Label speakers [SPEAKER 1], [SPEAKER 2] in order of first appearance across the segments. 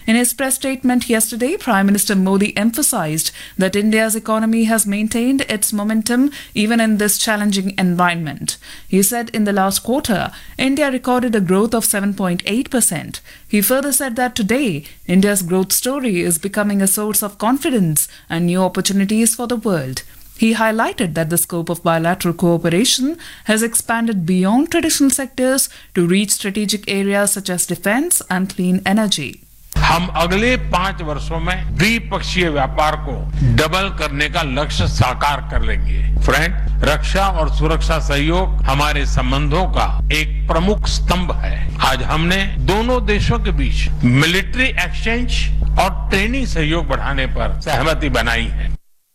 [SPEAKER 1] In his press statement yesterday, Prime Minister Modi emphasized that India's economy has maintained its momentum even in this challenging environment. He said in the last quarter, India recorded a growth of 7.8%. He further said that today, India's growth story is becoming a source of confidence and new opportunities for the world. He highlighted that the scope of bilateral cooperation has expanded beyond traditional sectors to reach strategic areas such as defense and clean energy.
[SPEAKER 2] हम अगले 5 वर्षों में द्विपक्षीय व्यापार को double करने का लक्ष्य साकार कर लेंगे। फ्रेंड, रक्षा और सुरक्षा सहयोग हमारे संबंधों का एक प्रमुख स्तंभ है। आज हमने दोनों देशों के बीच मिलिट्री एक्सचेंज और ट्रेनिंग सहयोग बढ़ाने पर सहमति बनाई है।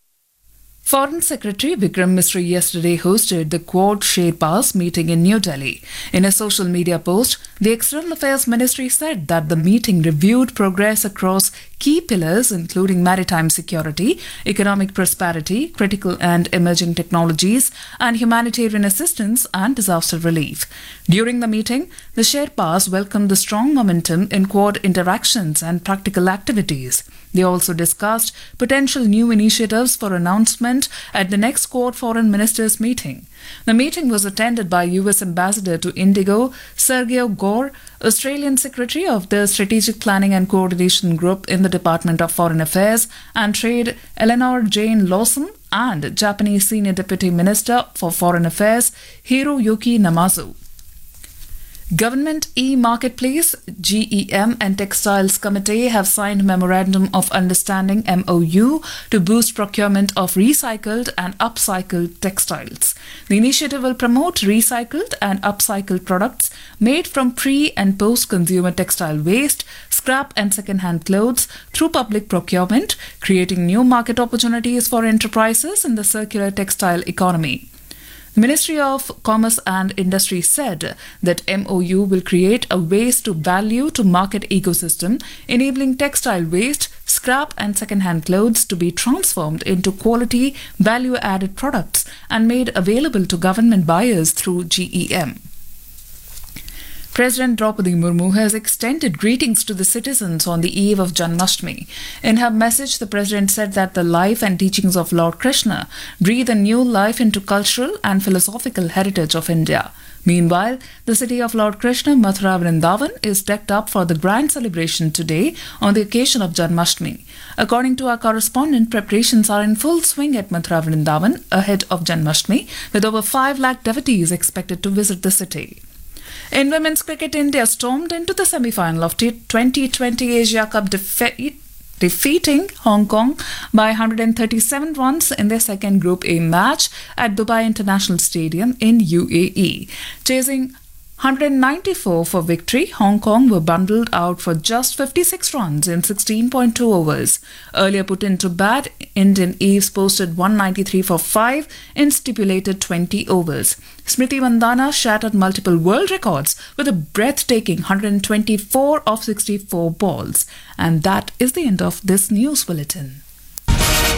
[SPEAKER 1] Foreign Secretary Vikram Misri yesterday hosted the Quad Sherpas meeting in New Delhi. In a social media post, the External Affairs Ministry said that the meeting reviewed progress across key pillars including maritime security, economic prosperity, critical and emerging technologies, and humanitarian assistance and disaster relief. During the meeting, the Sherpas welcomed the strong momentum in Quad interactions and practical activities. They also discussed potential new initiatives for announcement at the next Quad Foreign Ministers meeting. The meeting was attended by US Ambassador to Indigo, Sergio Gore, Australian Secretary of the Strategic Planning and Coordination Group in the Department of Foreign Affairs and Trade, Eleanor Jane Lawson, and Japanese Senior Deputy Minister for Foreign Affairs, Hiroyuki Namazu. Government E-Marketplace, GEM and Textiles Committee have signed Memorandum of Understanding MOU to boost procurement of recycled and upcycled textiles. The initiative will promote recycled and upcycled products made from pre- and post-consumer textile waste, scrap and second-hand clothes through public procurement, creating new market opportunities for enterprises in the circular textile economy. The Ministry of Commerce and Industry said that MOU will create a waste to value to market ecosystem, enabling textile waste, scrap and second-hand clothes to be transformed into quality, value-added products and made available to government buyers through GEM. President Draupadi Murmu has extended greetings to the citizens on the eve of Janmashtami. In her message, the President said that the life and teachings of Lord Krishna breathe a new life into cultural and philosophical heritage of India. Meanwhile, the city of Lord Krishna, Mathura Vrindavan, is decked up for the grand celebration today on the occasion of Janmashtami. According to our correspondent, preparations are in full swing at Mathura Vrindavan ahead of Janmashtami, with over 5 lakh devotees expected to visit the city. In women's cricket, India stormed into the semi-final of T20 Asia Cup defeating Hong Kong by 137 runs in their second Group A match at Dubai International Stadium in UAE. Chasing 194 for victory, Hong Kong were bundled out for just 56 runs in 16.2 overs. Earlier put into bat, Indian Eves posted 193 for 5 in stipulated 20 overs. Smriti Mandhana shattered multiple world records with a breathtaking 124 of 64 balls. And that is the end of this news bulletin.